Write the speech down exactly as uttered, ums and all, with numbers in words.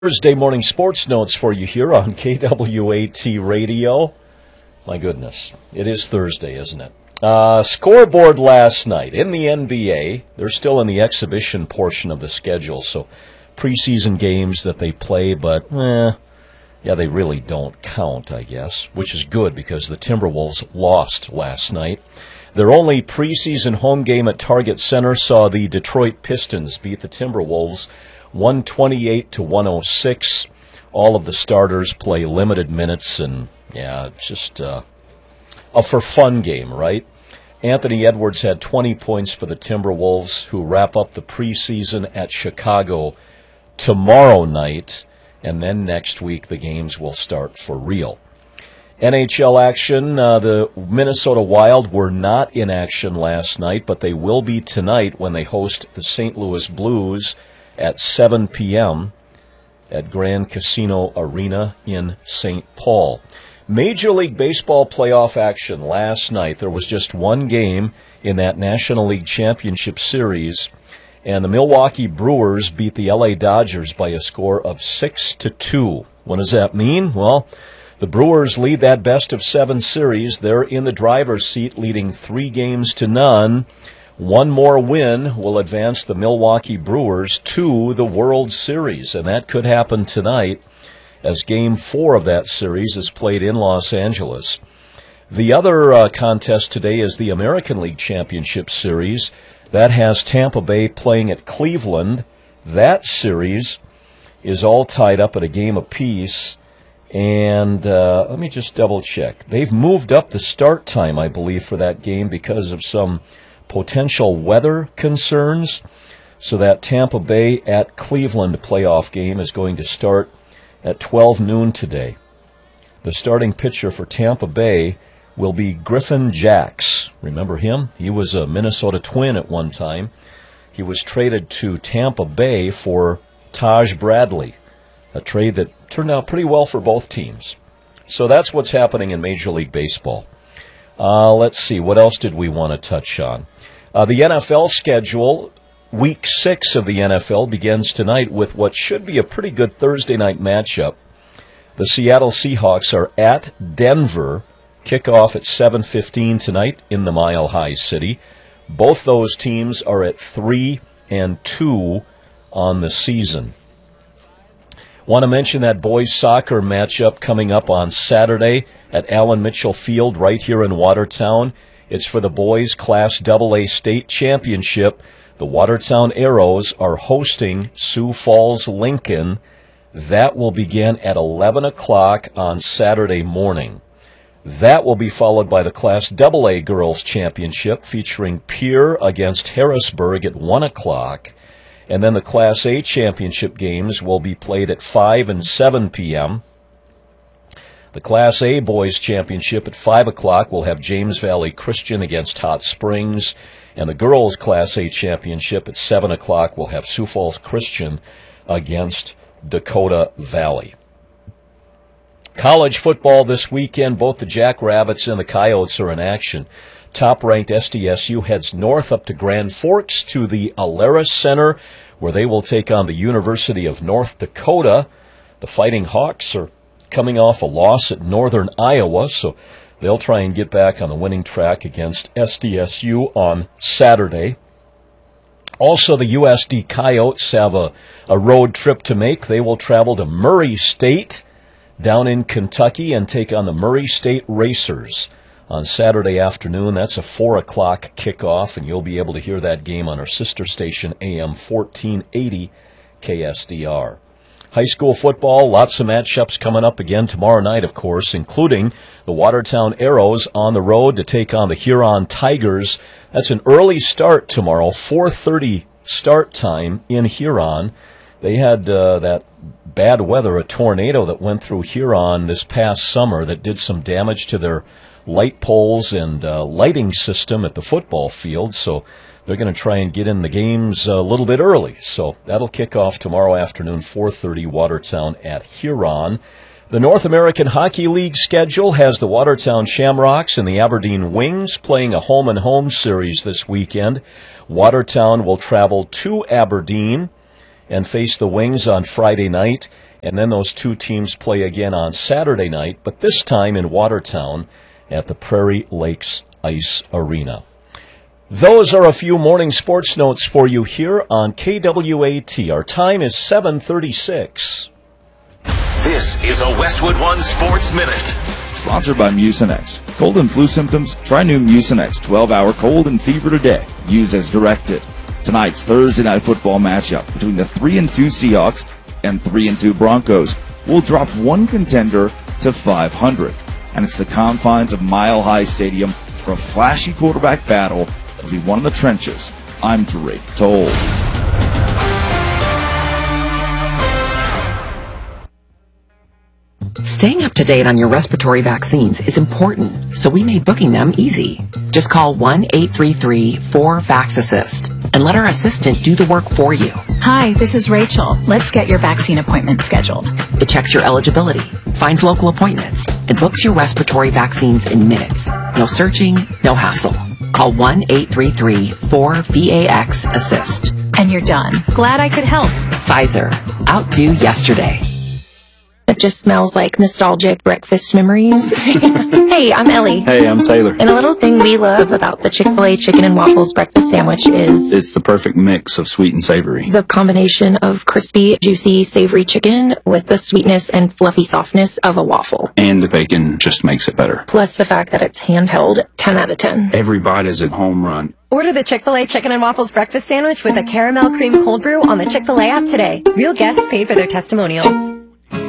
Thursday morning sports notes for you here on K W A T Radio. My goodness, it is Thursday, isn't it? Uh, scoreboard last night in the N B A. They're still in the exhibition portion of the schedule, so preseason games that they play, but eh, yeah, they really don't count, I guess, which is good because the Timberwolves lost last night. Their only preseason home game at Target Center saw the Detroit Pistons beat the Timberwolves one twenty-eight to one oh six. All of the starters play limited minutes, and yeah, it's just uh, a for fun game, right? Anthony Edwards had twenty points for the Timberwolves, who wrap up the preseason at Chicago tomorrow night, and then next week the games will start for real. N H L action, uh, the Minnesota Wild were not in action last night, but they will be tonight when they host the Saint Louis Blues at seven p.m. at Grand Casino Arena in Saint Paul. Major League Baseball playoff action last night. There was just one game in that National League Championship Series, and the Milwaukee Brewers beat the L A Dodgers by a score of six to two. What does that mean? Well, the Brewers lead that best-of-seven series. They're in the driver's seat, leading three games to none. One more win will advance the Milwaukee Brewers to the World Series, and that could happen tonight as Game four of that series is played in Los Angeles. The other uh, contest today is the American League Championship Series. That has Tampa Bay playing at Cleveland. That series is all tied up at a game apiece, and uh, let me just double-check. They've moved up the start time, I believe, for that game because of some potential weather concerns, so that Tampa Bay at Cleveland playoff game is going to start at twelve noon today. The starting pitcher for Tampa Bay will be Griffin Jax. Remember him? He was a Minnesota Twin at one time. He was traded to Tampa Bay for Taj Bradley, a trade that turned out pretty well for both teams. So that's what's happening in Major League Baseball. Uh, let's see, what else did we want to touch on? Uh, the N F L schedule, week six of the N F L begins tonight with what should be a pretty good Thursday night matchup. The Seattle Seahawks are at Denver, kickoff at seven fifteen tonight in the Mile High City. Both those teams are at three and two on the season. Want to mention that boys soccer matchup coming up on Saturday at Allen Mitchell Field right here in Watertown. It's for the boys Class double A State Championship. The Watertown Arrows are hosting Sioux Falls Lincoln. That will begin at eleven o'clock on Saturday morning. That will be followed by the Class double A Girls Championship featuring Pierre against Harrisburg at one o'clock. And then the Class A Championship games will be played at five and seven p.m. The Class A Boys Championship at five o'clock will have James Valley Christian against Hot Springs, and the Girls Class A Championship at seven o'clock will have Sioux Falls Christian against Dakota Valley. College football this weekend, both the Jackrabbits and the Coyotes are in action. Top-ranked S D S U heads north up to Grand Forks to the Alerus Center, where they will take on the University of North Dakota. The Fighting Hawks are coming off a loss at Northern Iowa, so they'll try and get back on the winning track against S D S U on Saturday. Also, the U S D Coyotes have a, a road trip to make. They will travel to Murray State down in Kentucky and take on the Murray State Racers on Saturday afternoon. That's a four o'clock kickoff, and you'll be able to hear that game on our sister station, A M fourteen eighty K S D R. High school football, lots of matchups coming up again tomorrow night, of course, including the Watertown Arrows on the road to take on the Huron Tigers. That's an early start tomorrow, four thirty start time in Huron. They had uh, that bad weather, a tornado that went through Huron this past summer that did some damage to their light poles and uh, lighting system at the football field, so they're going to try and get in the games a little bit early. So that'll kick off tomorrow afternoon, four thirty, Watertown at Huron. The North American Hockey League schedule has the Watertown Shamrocks and the Aberdeen Wings playing a home-and-home series this weekend. Watertown will travel to Aberdeen and face the Wings on Friday night. And then those two teams play again on Saturday night, but this time in Watertown at the Prairie Lakes Ice Arena. Those are a few morning sports notes for you here on K W A T. Our time is seven thirty-six. This is a Westwood One Sports Minute. Sponsored by Mucinex. Cold and flu symptoms? Try new Mucinex twelve hour cold and fever today. Use as directed. Tonight's Thursday night football matchup between the three and two Seahawks and three and two Broncos will drop one contender to five hundred. And it's the confines of Mile High Stadium for a flashy quarterback battle. It'll be one of the trenches. I'm Drake Toll. Staying up to date on your respiratory vaccines is important, so we made booking them easy. Just call one eight three three four VAX-ASSIST and let our assistant do the work for you. Hi, this is Rachel. Let's get your vaccine appointment scheduled. It checks your eligibility, finds local appointments, and books your respiratory vaccines in minutes. No searching, no hassle. Call one eight three three four VAX-ASSIST. And you're done. Glad I could help. Pfizer. Outdo yesterday. It just smells like nostalgic breakfast memories. Hey, I'm Ellie. Hey, I'm Taylor. And a little thing we love about the Chick-fil-A chicken and waffles breakfast sandwich is It's the perfect mix of sweet and savory. the combination of crispy, juicy, savory chicken with the sweetness and fluffy softness of a waffle. And the bacon just makes it better. Plus the fact that it's handheld, ten out of ten. Every bite is a home run. Order the Chick-fil-A Chicken and Waffles Breakfast Sandwich with a caramel cream cold brew on the Chick-fil-A app today. Real guests paid for their testimonials.